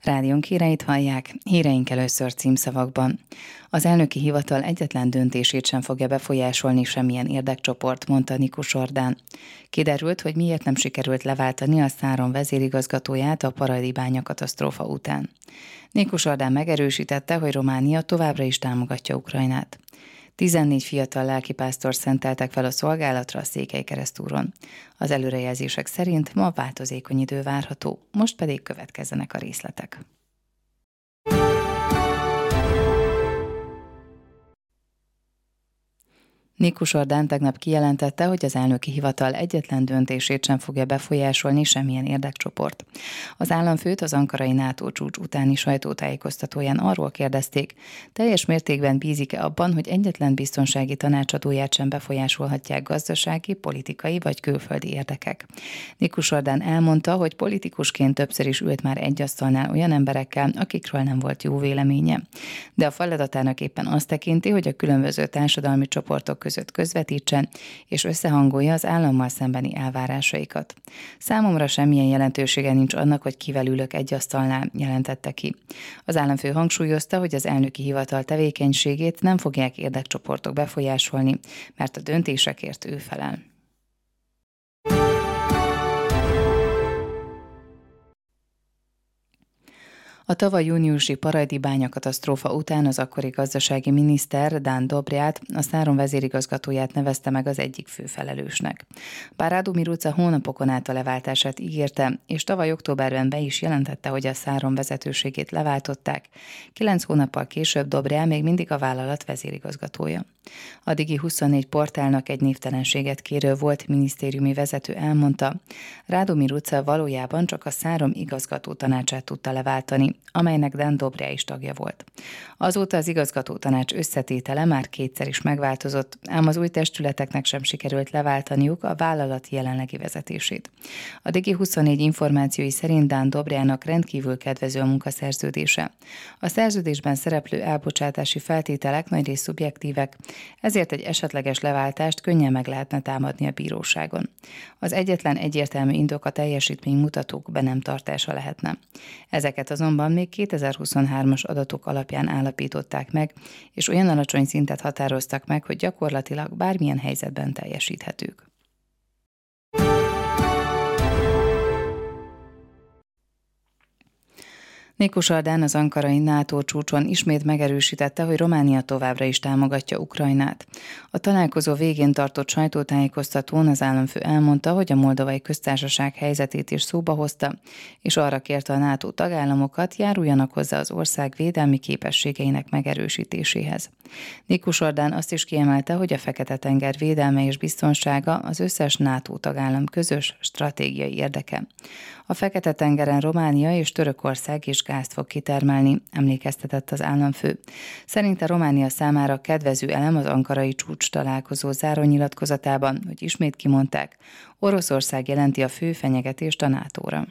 Rádiónk híreit hallják, híreink először címszavakban. Az elnöki hivatal egyetlen döntését sem fogja befolyásolni semmilyen érdekcsoport, mondta Nikus Orbán. Kiderült, hogy miért nem sikerült leváltani a Száron vezérigazgatóját a Paradibánya katasztrófa után. Nikus Orbán megerősítette, hogy Románia továbbra is támogatja Ukrajnát. 14 fiatal lelkipásztort szenteltek fel a szolgálatra a Székelykeresztúron. Az előrejelzések szerint ma változékony idő várható, most pedig következzenek a részletek. Nikus Orbán tegnap kijelentette, hogy az elnöki hivatal egyetlen döntését sem fogja befolyásolni semmilyen érdekcsoport. Az államfőt az ankarai NATO csúcs utáni sajtótájékoztatóján arról kérdezték, teljes mértékben bízik-e abban, hogy egyetlen biztonsági tanácsadóját sem befolyásolhatják gazdasági, politikai vagy külföldi érdekek. Nikus Orbán elmondta, hogy politikusként többször is ült már egy asztalnál olyan emberekkel, akikről nem volt jó véleménye. De a feladatának éppen azt tekinti, hogy a különböző társadalmi csoportok között közvetítsen és összehangolja az állammal szembeni elvárásaikat. Számomra semmilyen jelentősége nincs annak, hogy kivel ülök egy asztalnál, jelentette ki. Az államfő hangsúlyozta, hogy az elnöki hivatal tevékenységét nem fogják érdekcsoportok befolyásolni, mert a döntésekért ő felel. A tavaly júniusi Paradibánya katasztrófa után az akkori gazdasági miniszter Dan Dobryát, a Száron vezérigazgatóját nevezte meg az egyik fő felelősnek. Bár Radu Miruca hónapokon át a leváltását ígérte, és tavaly októberben be is jelentette, hogy a Száron vezetőségét leváltották, 9 hónappal később Dobryá még mindig a vállalat vezérigazgatója. A Digi24 portálnak egy névtelenséget kérő volt minisztériumi vezető elmondta, Radu Miruca valójában csak a Száron igazgató tanácsát tudta leváltani, amelynek Dan Dobryá is tagja volt. Azóta az igazgató tanács összetétele már kétszer is megváltozott, ám az új testületeknek sem sikerült leváltaniuk a vállalat jelenlegi vezetését. A Digi24 információi szerint Dan Dobryának rendkívül kedvező a munkaszerződése. A szerződésben szereplő elbocsátási feltételek nagyrészt szubjektívek, ezért egy esetleges leváltást könnyen meg lehetne támadni a bíróságon. Az egyetlen egyértelmű indok a teljesítménymutatók be nem tartása lehetne. Ezeket azonban még 2023-as adatok alapján állapították meg, és olyan alacsony szintet határoztak meg, hogy gyakorlatilag bármilyen helyzetben teljesíthetők. Nikus Orbán az ankarai NATO csúcson ismét megerősítette, hogy Románia továbbra is támogatja Ukrajnát. A találkozó végén tartott sajtótájékoztatón az államfő elmondta, hogy a Moldovai Köztársaság helyzetét is szóba hozta, és arra kérte a NATO tagállamokat, járuljanak hozzá az ország védelmi képességeinek megerősítéséhez. Nikus Orbán azt is kiemelte, hogy a Fekete-tenger védelme és biztonsága az összes NATO tagállam közös stratégiai érdeke. A Fekete-tengeren Románia és Törökország is gázt fog kitermelni, emlékeztetett az államfő. Szerinte Románia számára kedvező elem az ankarai csúcs találkozó zárónyilatkozatában, hogy ismét kimondták, Oroszország jelenti a fő fenyegetést a NATO-ra.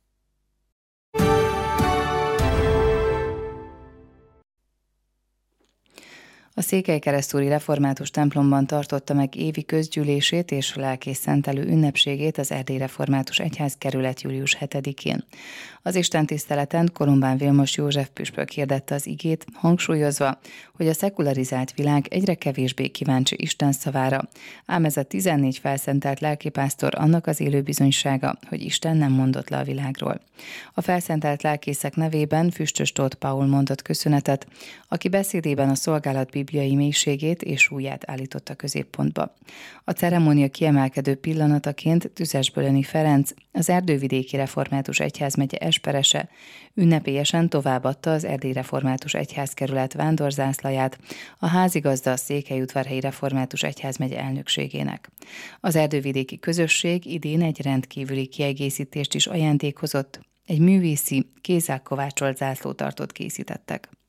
A Székelykeresztúri református templomban tartotta meg évi közgyűlését és lelkész szentelő ünnepségét az Erdélyi Református Egyházkerület július 7-én. Az istentiszteleten Kolombán Vilmos József püspök hirdette az igét, hangsúlyozva, hogy a szekularizált világ egyre kevésbé kíváncsi Isten szavára, ám ez a 14 felszentelt lelkipásztor annak az élő bizonysága, hogy Isten nem mondott le a világról. A felszentelt lelkészek nevében Füstös Tóth Paul mondott köszönetet, aki beszédében a szolgálat bibliai mélységét és súlyát állította középpontba. A ceremónia kiemelkedő pillanataként Tüzesbölöni Ferenc, az Erdővidéki Református Egyházmegye esperese ünnepélyesen továbbadta az Erdélyi Református Egyházkerület vándorzászlaját a házigazda Székelyudvarhelyi Református Egyházmegye elnökségének. Az erdővidéki közösség idén egy rendkívüli kiegészítést is ajándékozott, egy művészi, kézzel kovácsolt zászlótartót készítettek.